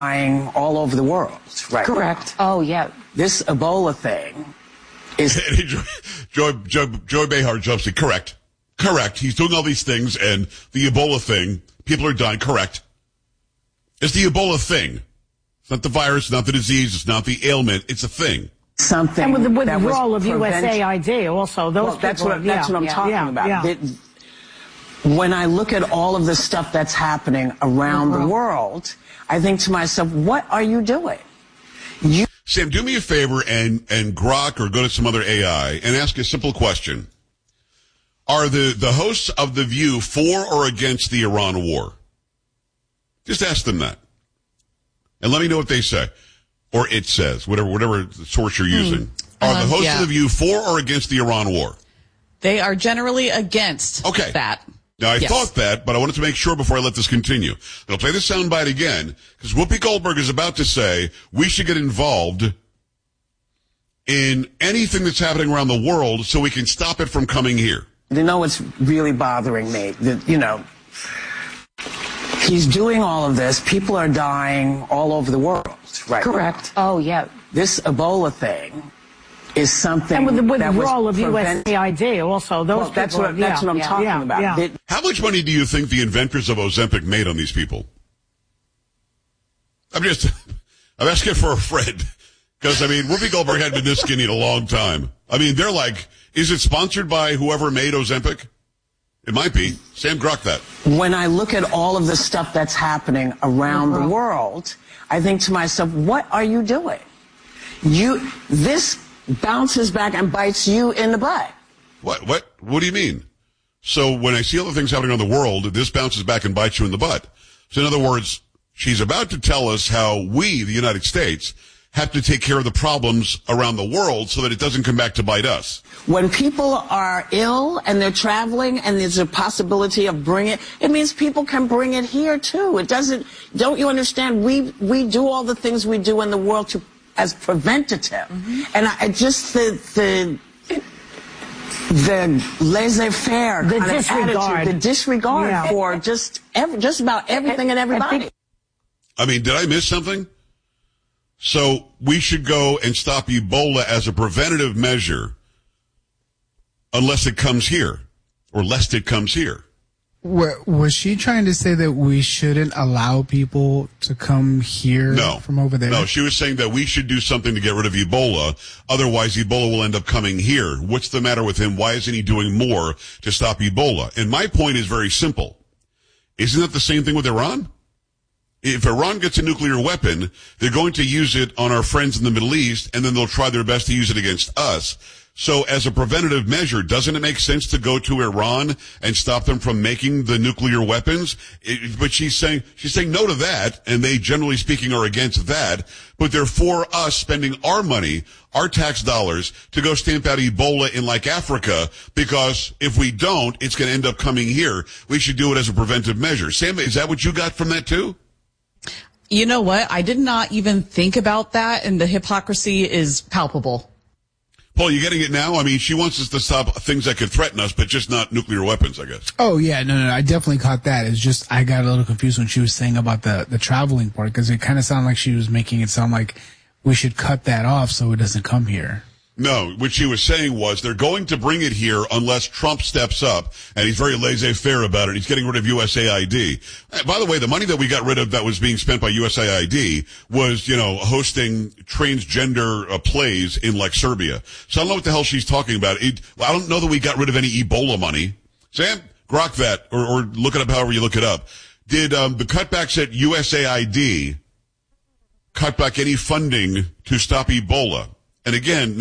dying all over the world, right? Correct. Oh, yeah. This Ebola thing is... Joy Behar jumps in. Correct. He's doing all these things, and the Ebola thing, people are dying. Correct. It's the Ebola thing. It's not the virus, not the disease, it's not the ailment. It's a thing. Something and with the withdrawal of prevent... USAID also. That's what I'm talking about. Yeah. When I look at all of the stuff that's happening around the world, I think to myself, what are you doing? Sam, do me a favor and Grok or go to some other AI and ask a simple question. Are the hosts of The View for or against the Iran war? Just ask them that. And let me know what they say. Or it says, whatever source you're using. Are the hosts of The View for or against the Iran war? They are generally against that. Now, I thought that, but I wanted to make sure before I let this continue. I'll play the soundbite again, because Whoopi Goldberg is about to say we should get involved in anything that's happening around the world so we can stop it from coming here. You know what's really bothering me? He's doing all of this. People are dying all over the world, right? Correct. Oh, yeah. This Ebola thing is something and with the withdrawal of USAID also. That's what I'm talking about. Yeah. How much money do you think the inventors of Ozempic made on these people? I'm asking for a friend. Because, Whoopi Goldberg hadn't been this skinny in a long time. They're like, is it sponsored by whoever made Ozempic? It might be. Sam Grok that. When I look at all of the stuff that's happening around the world, I think to myself, what are you doing? This bounces back and bites you in the butt. What do you mean? So when I see other things happening around the world, this bounces back and bites you in the butt. So in other words, she's about to tell us how we, the United States, have to take care of the problems around the world so that it doesn't come back to bite us. When people are ill and they're traveling and there's a possibility of bringing it means people can bring it here too. Don't you understand? We do all the things we do in the world as preventative. And the laissez-faire kind of attitude, the disregard for just about everything and everybody. Did I miss something? So we should go and stop Ebola as a preventative measure unless it comes here, or lest it comes here. Was she trying to say that we shouldn't allow people to come here from over there? No, she was saying that we should do something to get rid of Ebola. Otherwise, Ebola will end up coming here. What's the matter with him? Why isn't he doing more to stop Ebola? And my point is very simple. Isn't that the same thing with Iran? If Iran gets a nuclear weapon, they're going to use it on our friends in the Middle East, and then they'll try their best to use it against us. So as a preventative measure, doesn't it make sense to go to Iran and stop them from making the nuclear weapons? But she's saying no to that, and they, generally speaking, are against that. But they're for us spending our money, our tax dollars, to go stamp out Ebola in like Africa, because if we don't, it's going to end up coming here. We should do it as a preventive measure. Sam, is that what you got from that too? You know what? I did not even think about that, and the hypocrisy is palpable. Paul, you getting it now? She wants us to stop things that could threaten us, but just not nuclear weapons, I guess. Oh, yeah. No, I definitely caught that. It's just I got a little confused when she was saying about the traveling part, because it kind of sounded like she was making it sound like we should cut that off so it doesn't come here. No, what she was saying was they're going to bring it here unless Trump steps up, and he's very laissez-faire about it. He's getting rid of USAID. By the way, the money that we got rid of that was being spent by USAID was, hosting transgender plays in like Serbia. So I don't know what the hell she's talking about. I don't know that we got rid of any Ebola money. Sam, grok that, or look it up however you look it up. Did the cutbacks at USAID cut back any funding to stop Ebola? And again,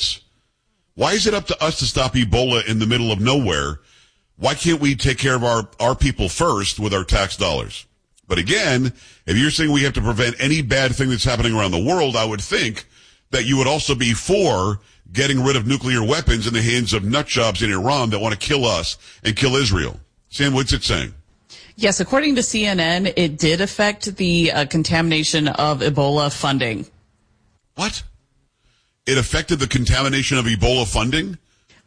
why is it up to us to stop Ebola in the middle of nowhere? Why can't we take care of our people first with our tax dollars? But again, if you're saying we have to prevent any bad thing that's happening around the world, I would think that you would also be for getting rid of nuclear weapons in the hands of nutjobs in Iran that want to kill us and kill Israel. Sam, what's it saying? Yes, according to CNN, it did affect the contamination of Ebola funding. What? It affected the contamination of Ebola funding?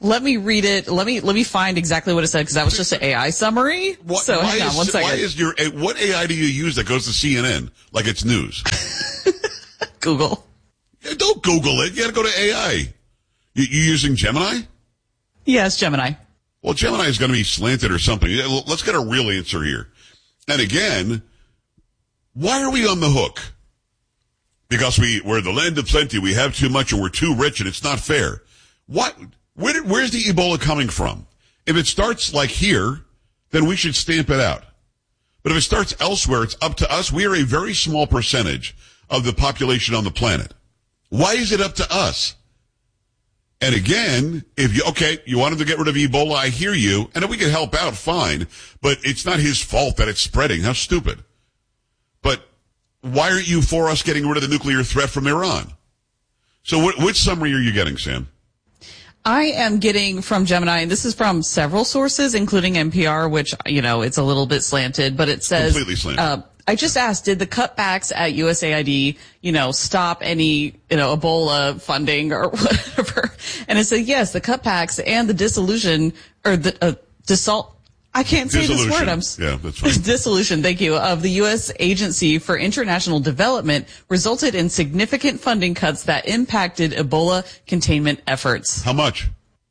Let me read it. Let me find exactly what it said, because that was just an AI summary. So hang on one second. What AI do you use that goes to CNN like it's news? Google. Yeah, don't Google it. You got to go to AI. You using Gemini? Yes, Gemini. Well, Gemini is going to be slanted or something. Let's get a real answer here. And again, why are we on the hook? Because we're the land of plenty. We have too much and we're too rich and it's not fair. Where's the Ebola coming from? If it starts like here, then we should stamp it out. But if it starts elsewhere, it's up to us. We are a very small percentage of the population on the planet. Why is it up to us? And again, if you want him to get rid of Ebola, I hear you. And if we can help out, fine. But it's not his fault that it's spreading. How stupid. But why aren't you for us getting rid of the nuclear threat from Iran? So which summary are you getting, Sam? I am getting from Gemini, and this is from several sources, including NPR, which, it's a little bit slanted, but it says, completely slanted. I just asked, did the cutbacks at USAID, stop any, Ebola funding or whatever? And it said, yes, the cutbacks and the dissolution, or the, I can't say this word. Yeah, that's fine. Dissolution, thank you, of the U.S. Agency for International Development resulted in significant funding cuts that impacted Ebola containment efforts. How much?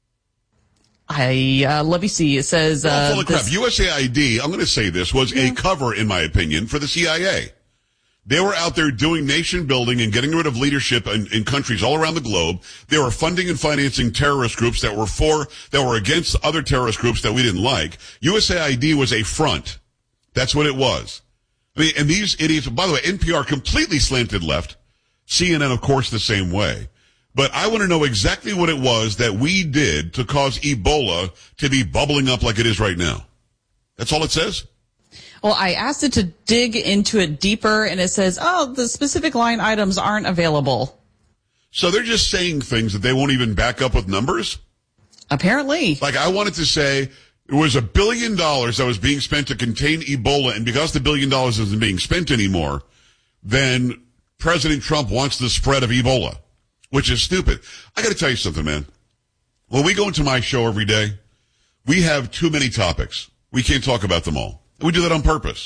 Let me see. It says, holy crap. USAID, I'm going to say this, was a cover, in my opinion, for the CIA. They were out there doing nation building and getting rid of leadership in countries all around the globe. They were funding and financing terrorist groups that were against other terrorist groups that we didn't like. USAID was a front. That's what it was. I mean, and these idiots, by the way, NPR completely slanted left. CNN, of course, the same way. But I want to know exactly what it was that we did to cause Ebola to be bubbling up like it is right now. That's all it says? Well, I asked it to dig into it deeper, and it says, the specific line items aren't available. So they're just saying things that they won't even back up with numbers? Apparently. Like, I wanted to say it was $1 billion that was being spent to contain Ebola, and because the $1 billion isn't being spent anymore, then President Trump wants the spread of Ebola, which is stupid. I got to tell you something, man. When we go into my show every day, we have too many topics. We can't talk about them all. We do that on purpose.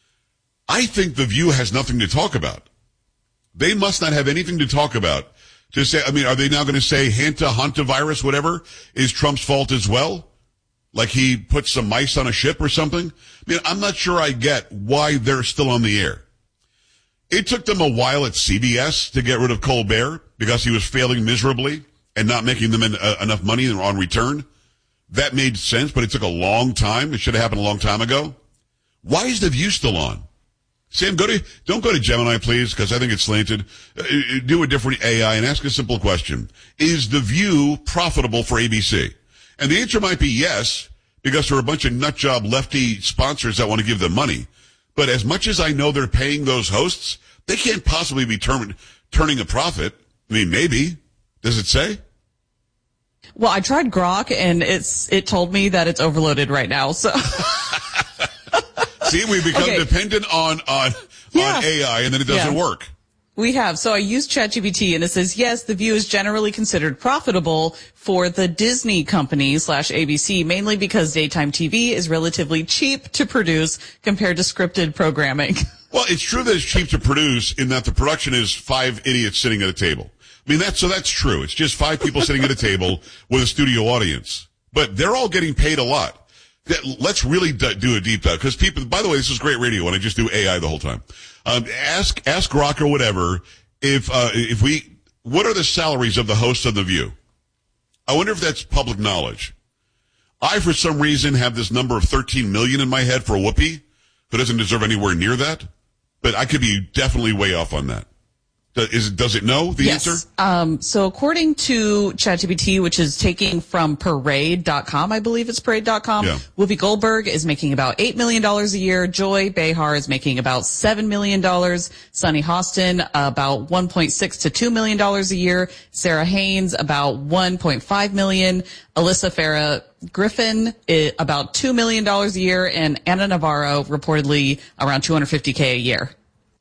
I think The View has nothing to talk about. They must not have anything to talk about. To say, are they now going to say hantavirus, whatever, is Trump's fault as well? Like he put some mice on a ship or something? I'm not sure I get why they're still on the air. It took them a while at CBS to get rid of Colbert because he was failing miserably and not making them enough money on return. That made sense, but it took a long time. It should have happened a long time ago. Why is The View still on? Sam, don't go to Gemini, please, because I think it's slanted. Do a different AI and ask a simple question. Is The View profitable for ABC? And the answer might be yes, because there are a bunch of nutjob lefty sponsors that want to give them money. But as much as I know they're paying those hosts, they can't possibly be turning a profit. Maybe. Does it say? Well, I tried Grok, and it told me that it's overloaded right now, so... See, we become dependent on AI, and then it doesn't work. We have. So I used ChatGPT, and it says, yes, The View is generally considered profitable for the Disney company / ABC, mainly because daytime TV is relatively cheap to produce compared to scripted programming. Well, it's true that it's cheap to produce in that the production is 5 idiots sitting at a table. That's true. It's just 5 people sitting at a table with a studio audience. But they're all getting paid a lot. Let's really do a deep dive, because people, by the way, this is great radio and I just do AI the whole time. Ask Grok or whatever what are the salaries of the hosts of The View? I wonder if that's public knowledge. I, for some reason, have this number of 13 million in my head for Whoopi, who doesn't deserve anywhere near that, but I could be definitely way off on that. Does it know the answer? So according to ChatGPT, which is taking from Parade.com, I believe it's Parade.com, yeah. Whoopi Goldberg is making about $8 million a year. Joy Behar is making about $7 million. Sunny Hostin, about $1.6 to $2 million a year. Sarah Haynes, about $1.5 million. Alyssa Farah Griffin, about $2 million a year. And Anna Navarro, reportedly around $250K a year.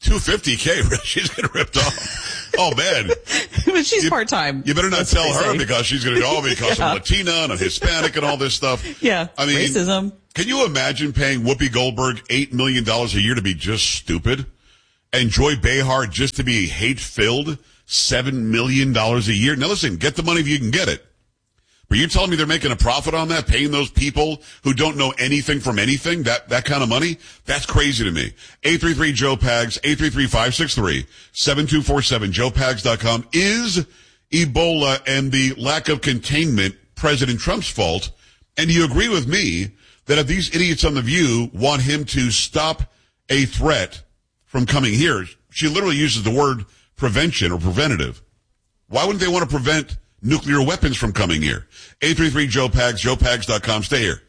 $250K. She's getting ripped off. Oh, man. But she's part-time. You better not tell her because she's going to go, because I'm Latina and I'm Hispanic and all this stuff. Yeah. I mean, racism. Can you imagine paying Whoopi Goldberg $8 million a year to be just stupid? And Joy Behar just to be hate-filled? $7 million a year? Now listen, get the money if you can get it. But you're telling me they're making a profit on that, paying those people who don't know anything from anything, that kind of money? That's crazy to me. 833-JOE-PAGS, 833-563-7247, joepags.com. Is Ebola and the lack of containment President Trump's fault? And do you agree with me that if these idiots on The View want him to stop a threat from coming here, she literally uses the word prevention or preventative. Why wouldn't they want to prevent nuclear weapons from coming here? 833-JOE-PAGS, joepags.com. Stay here.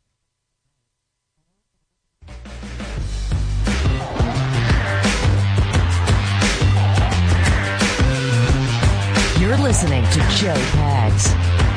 You're listening to Joe Pags.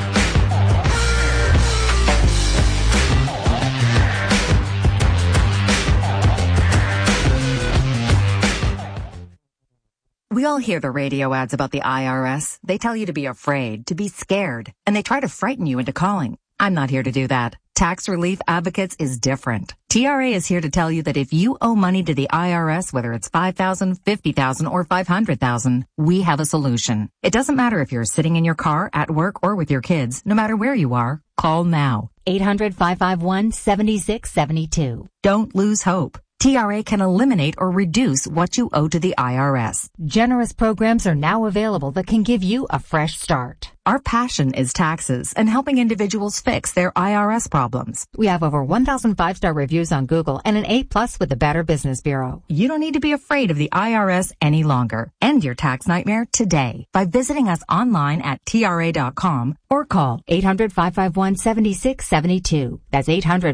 We all hear the radio ads about the IRS. They tell you to be afraid, to be scared, and they try to frighten you into calling. I'm not here to do that. Tax Relief Advocates is different. TRA is here to tell you that if you owe money to the IRS, whether it's $5,000, $50,000, or $500,000, we have a solution. It doesn't matter if you're sitting in your car, at work, or with your kids. No matter where you are, call now. 800-551-7672. Don't lose hope. TRA can eliminate or reduce what you owe to the IRS. Generous programs are now available that can give you a fresh start. Our passion is taxes and helping individuals fix their IRS problems. We have over 1,000 5-star reviews on Google and an A+ with the Better Business Bureau. You don't need to be afraid of the IRS any longer. End your tax nightmare today by visiting us online at TRA.com or call 800-551-7672. That's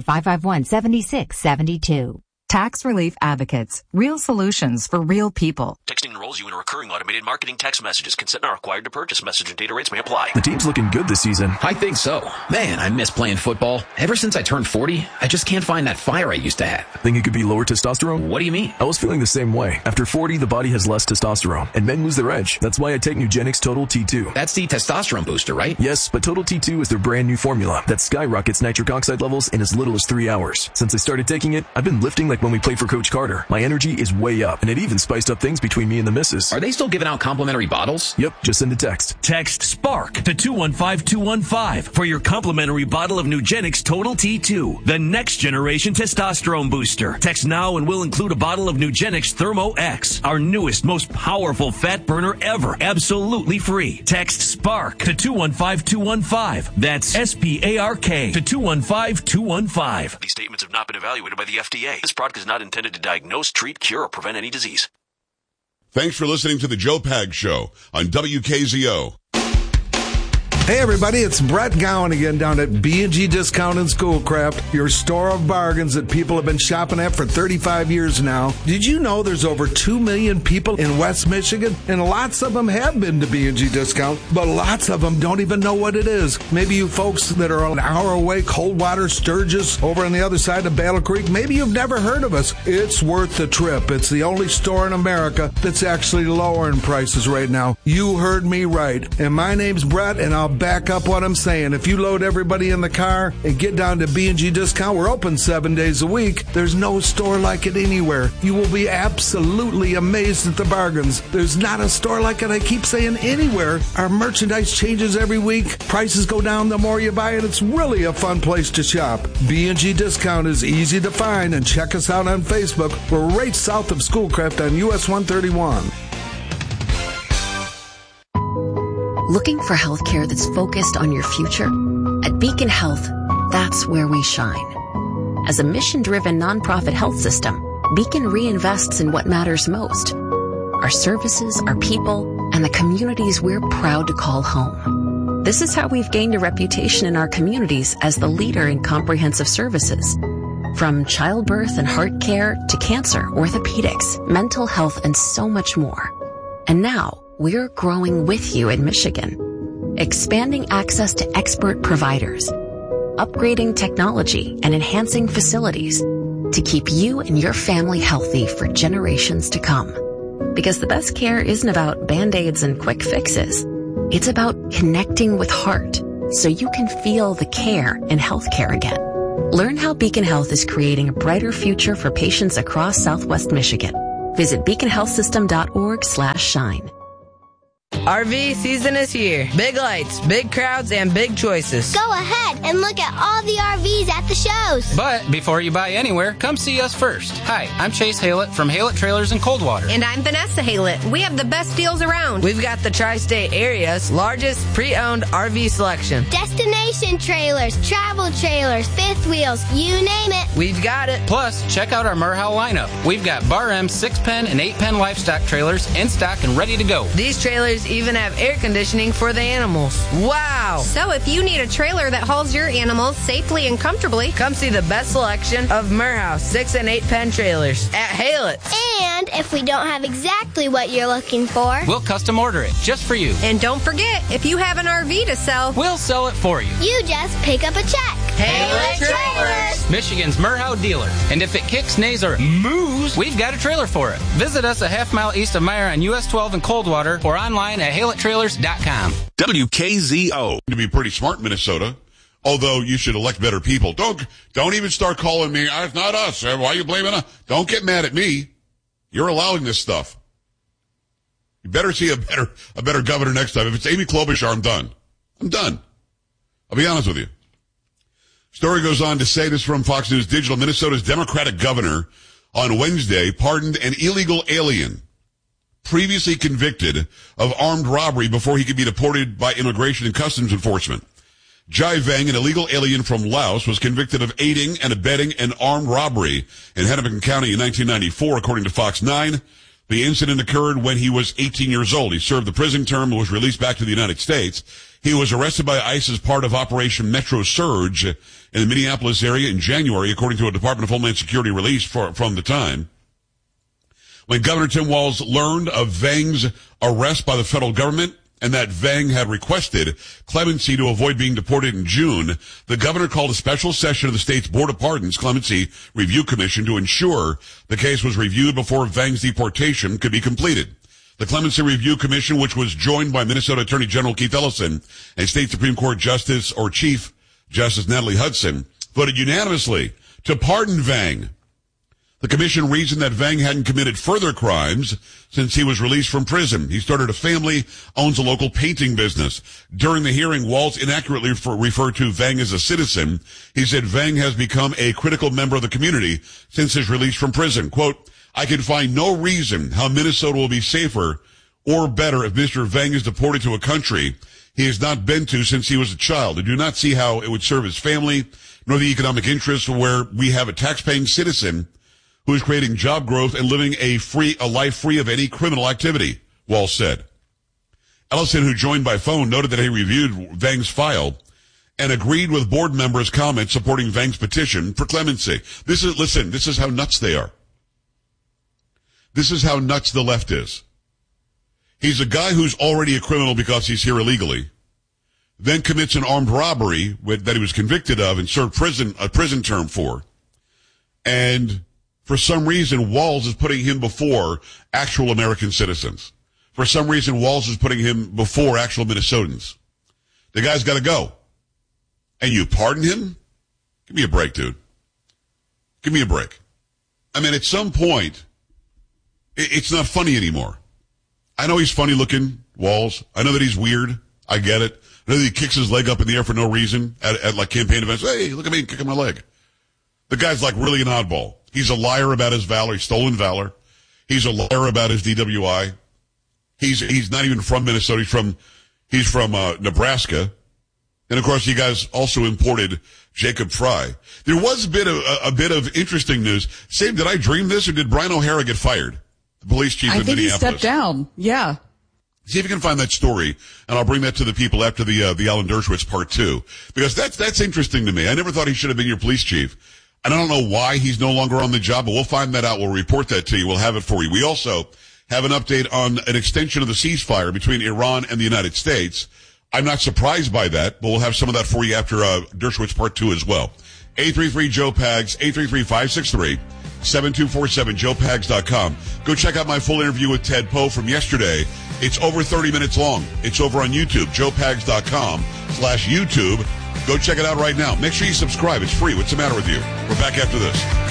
800-551-7672. Tax Relief Advocates. Real solutions for real people. Texting enrolls you in a recurring automated marketing text messages. Consent not required to purchase. Message and data rates may apply. The team's looking good this season. I think so. Man, I miss playing football. Ever since I turned 40, I just can't find that fire I used to have. Think it could be lower testosterone? What do you mean? I was feeling the same way. After 40, the body has less testosterone, and men lose their edge. That's why I take Nugenix Total T2. That's the testosterone booster, right? Yes, but Total T2 is their brand new formula that skyrockets nitric oxide levels in as little as 3 hours. Since I started taking it, I've been lifting like when we played for Coach Carter. My energy is way up, and it even spiced up things between me and the missus. Are they still giving out complimentary bottles? Yep, just send a text. Text SPARK to 215-215 for your complimentary bottle of Nugenix Total T2, the next generation testosterone booster. Text now and we'll include a bottle of Nugenix Thermo X, our newest, most powerful fat burner ever, absolutely free. Text SPARK to 215-215. That's SPARK to 215-215. These statements have not been evaluated by the FDA. This product is not intended to diagnose, treat, cure, or prevent any disease. Thanks for listening to the Joe Pags Show on WKZO. Hey everybody, it's Brett Gowan again down at B&G Discount and Schoolcraft, your store of bargains that people have been shopping at for 35 years now. Did you know there's over 2 million people in West Michigan? And lots of them have been to B&G Discount, but lots of them don't even know what it is. Maybe you folks that are an hour away, Coldwater, Sturgis, over on the other side of Battle Creek, maybe you've never heard of us. It's worth the trip. It's the only store in America that's actually lowering prices right now. You heard me right. And my name's Brett, and I'll back up what I'm saying. If you load everybody in the car and get down to B&G Discount, we're open 7 days a week. There's no store like it anywhere. You will be absolutely amazed at the bargains. There's not a store like it, I keep saying, anywhere. Our merchandise changes every week. Prices go down the more you buy it. It's really a fun place to shop. B&G Discount is easy to find, and check us out on Facebook. We're right south of Schoolcraft on US 131. Looking for healthcare that's focused on your future? At Beacon Health, that's where we shine. As a mission-driven nonprofit health system, Beacon reinvests in what matters most: our services, our people, and the communities we're proud to call home. This is how we've gained a reputation in our communities as the leader in comprehensive services. From childbirth and heart care to cancer, orthopedics, mental health, and so much more. And now, we're growing with you in Michigan, expanding access to expert providers, upgrading technology and enhancing facilities, to keep you and your family healthy for generations to come. Because the best care isn't about Band-Aids and quick fixes. It's about connecting with heart so you can feel the care in healthcare again. Learn how Beacon Health is creating a brighter future for patients across Southwest Michigan. Visit beaconhealthsystem.org/shine. RV season is here. Big lights, big crowds, and big choices. Go ahead and look at all the RVs at the shows. But before you buy anywhere, come see us first. Hi, I'm Chase Haylett from Haylett Trailers in Coldwater. And I'm Vanessa Haylett. We have the best deals around. We've got the tri-state area's largest pre-owned RV selection. Destination trailers, travel trailers, fifth wheels, you name it. We've got it. Plus, check out our Merhau lineup. We've got Bar M 6-pen and 8-pen livestock trailers in stock and ready to go. These trailers even have air conditioning for the animals. Wow! So if you need a trailer that hauls your animals safely and comfortably, come see the best selection of Merhau 6 and 8-pen trailers at Haylett's. And if we don't have exactly what you're looking for, we'll custom order it just for you. And don't forget, if you have an RV to sell, we'll sell it for you. You just pick up a check. Haylett Trailers! Michigan's Merhau dealer. And if it kicks, neighs, or moos, we've got a trailer for it. Visit us a half-mile east of Meyer on US 12 in Coldwater or online at HaylettTrailers.com. WKZO. To be pretty smart in Minnesota, although you should elect better people. Don't even start calling me, it's not us. Why are you blaming us? Don't get mad at me. You're allowing this stuff. You better see a better governor next time. If it's Amy Klobuchar, I'm done. I'm done. I'll be honest with you. Story goes on to say, this from Fox News Digital, Minnesota's Democratic governor on Wednesday pardoned an illegal alien previously convicted of armed robbery before he could be deported by Immigration and Customs Enforcement. Jai Vang, an illegal alien from Laos, was convicted of aiding and abetting an armed robbery in Hennepin County in 1994, according to Fox 9. The incident occurred when he was 18 years old. He served the prison term and was released back to the United States. He was arrested by ICE as part of Operation Metro Surge in the Minneapolis area in January, according to a Department of Homeland Security release from the time. When Governor Tim Walz learned of Vang's arrest by the federal government and that Vang had requested clemency to avoid being deported in June, the governor called a special session of the state's Board of Pardons Clemency Review Commission to ensure the case was reviewed before Vang's deportation could be completed. The Clemency Review Commission, which was joined by Minnesota Attorney General Keith Ellison and State Supreme Court Justice or Chief Justice Natalie Hudson, voted unanimously to pardon Vang. The commission reasoned that Vang hadn't committed further crimes since he was released from prison. He started a family, owns a local painting business. During the hearing, Walz inaccurately referred to Vang as a citizen. He said Vang has become a critical member of the community since his release from prison. Quote, I can find no reason how Minnesota will be safer or better if Mr. Vang is deported to a country he has not been to since he was a child. I do not see how it would serve his family nor the economic interests where we have a tax-paying citizen who is creating job growth and living a life free of any criminal activity, Walz said. Ellison, who joined by phone, noted that he reviewed Vang's file and agreed with board members' comments supporting Vang's petition for clemency. This is how nuts they are. This is how nuts the left is. He's a guy who's already a criminal because he's here illegally, then commits an armed robbery that he was convicted of and served a prison term for. And for some reason, Walz is putting him before actual American citizens. For some reason, Walz is putting him before actual Minnesotans. The guy's got to go. And you pardon him? Give me a break, dude. Give me a break. I mean, at some point, it's not funny anymore. I know he's funny looking, Walz. I know that he's weird. I get it. I know that he kicks his leg up in the air for no reason at like campaign events. Hey, look at me kicking my leg. The guy's like really an oddball. He's a liar about his valor. He's stolen valor. He's a liar about his DWI. He's not even from Minnesota. He's from Nebraska. And of course, you guys also imported Jacob Fry. There was a bit of interesting news. Sam, did I dream this or did Brian O'Hara get fired? The police chief of Minneapolis. I think he stepped down. Yeah. See if you can find that story, and I'll bring that to the people after the Alan Dershowitz part 2. Because that's interesting to me. I never thought he should have been your police chief. And I don't know why he's no longer on the job, but we'll find that out. We'll report that to you. We'll have it for you. We also have an update on an extension of the ceasefire between Iran and the United States. I'm not surprised by that, but we'll have some of that for you after Dershowitz part 2 as well. 833-JOE-PAGS, 833-563-7247, joepags.com. Go check out my full interview with Ted Poe from yesterday. It's over 30 minutes long. It's over on YouTube, joepags.com/YouTube. Go check it out right now. Make sure you subscribe. It's free. What's the matter with you? We're back after this.